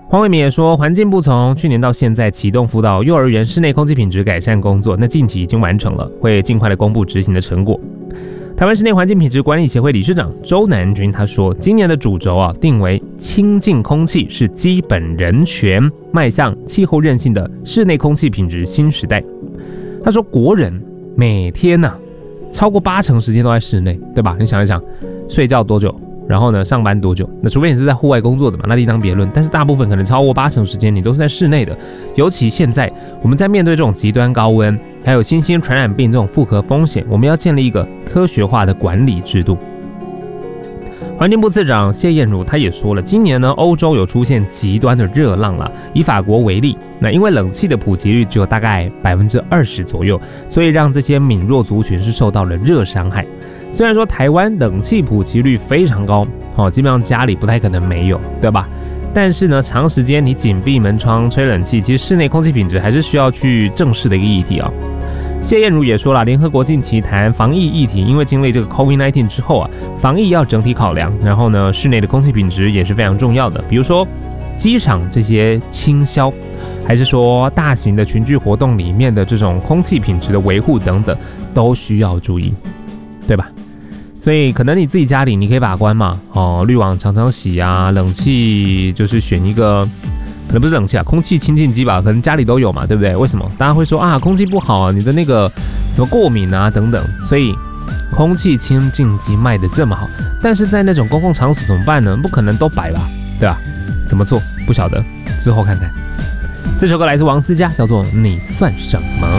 黄伟明也说，环境部从去年到现在启动辅导幼儿园室内空气品质改善工作，那近期已经完成了，会尽快的公布执行的成果。台湾室内环境品质管理协会理事长周南君他说，今年的主轴定为清净空气是基本人权，迈向气候韧性的室内空气品质新时代。他说，国人每天超过80%时间都在室内，对吧？你想一想，睡觉多久？然后呢，上班多久？那除非你是在户外工作的嘛，那另当别论。但是大部分可能超过80%时间你都是在室内的。尤其现在我们在面对这种极端高温，还有新兴传染病这种复合风险，我们要建立一个科学化的管理制度。环境部次长谢燕如他也说了，今年呢，欧洲有出现极端的热浪啦。以法国为例，那因为冷气的普及率只有大概20%左右，所以让这些敏弱族群是受到了热伤害。虽然说台湾冷气普及率非常高，基本上家里不太可能没有，对吧？但是呢，长时间你紧闭门窗吹冷气，其实室内空气品质还是需要去正视的一个议题啊。谢燕如也说了，联合国近期谈防疫议题，因为经历这个 COVID-19 之后防疫要整体考量，然后呢，室内的空气品质也是非常重要的，比如说机场这些清消，还是说大型的群聚活动里面的这种空气品质的维护等等，都需要注意，对吧？所以可能你自己家里你可以把关嘛，滤网常常洗啊，冷气就是选一个。可能不是冷气空气清净机吧，可能家里都有嘛，对不对？为什么大家会说空气不好你的那个什么过敏啊等等？所以空气清净机卖得这么好，但是在那种公共场所怎么办呢？不可能都摆吧，对吧？怎么做不晓得，之后看看。这首歌来自王思佳，叫做《你算什么》。